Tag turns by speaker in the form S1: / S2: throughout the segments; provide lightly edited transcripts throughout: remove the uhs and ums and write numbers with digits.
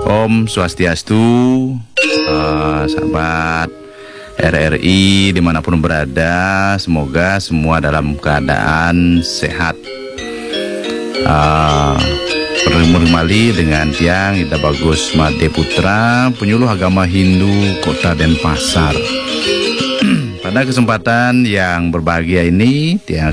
S1: Om Swastiastu, sahabat RRI dimanapun berada, semoga semua dalam keadaan sehat. Kembali dengan Tiang Ida Bagus Made Putra, penyuluh agama Hindu Kota Denpasar. Pada kesempatan yang berbahagia ini, Tiang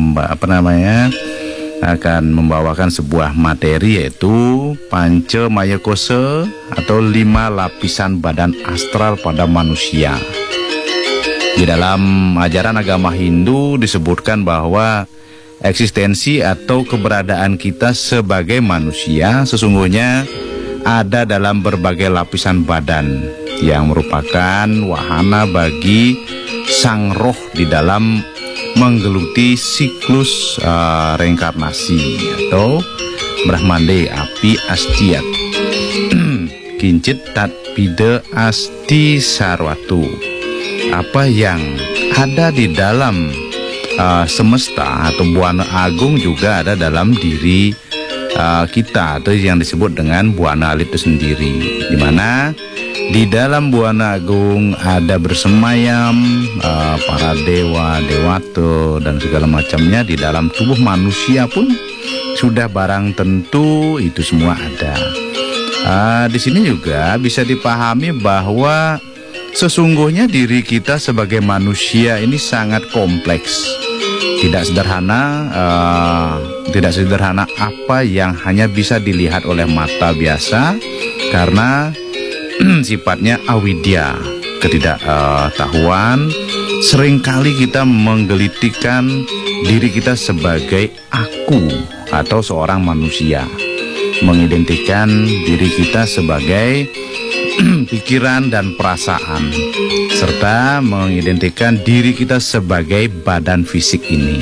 S1: akan membawakan sebuah materi, yaitu Panca Maya Kosa atau 5 lapisan badan astral pada manusia. Di dalam ajaran agama Hindu disebutkan bahwa eksistensi atau keberadaan kita sebagai manusia sesungguhnya ada dalam berbagai lapisan badan yang merupakan wahana bagi sang roh di dalam menggeluti siklus reinkarnasi atau Brahmande api astiat kincit tat pide asti sarwatu. Apa yang ada di dalam semesta atau buana agung juga ada dalam diri kita, atau yang disebut dengan buana alit itu sendiri, dimana di dalam buana agung ada bersemayam para dewa, dewata dan segala macamnya. Di dalam tubuh manusia pun sudah barang tentu itu semua ada. Di sini juga bisa dipahami bahwa sesungguhnya diri kita sebagai manusia ini sangat kompleks, tidak sederhana apa yang hanya bisa dilihat oleh mata biasa, karena sifatnya awidya, ketidaktahuan. Seringkali kita menggelitikan diri kita sebagai aku atau seorang manusia, mengidentikan diri kita sebagai pikiran dan perasaan, serta mengidentikan diri kita sebagai badan fisik ini.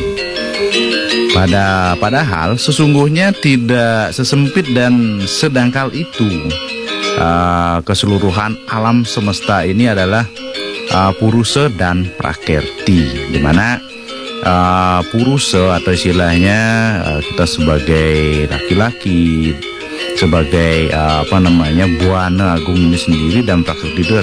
S1: Padahal sesungguhnya tidak sesempit dan sedangkal itu. Keseluruhan alam semesta ini adalah Purusa dan Prakerti, di mana Purusa atau istilahnya kita sebagai laki-laki, sebagai buana agung ini sendiri, dan Prakerti itu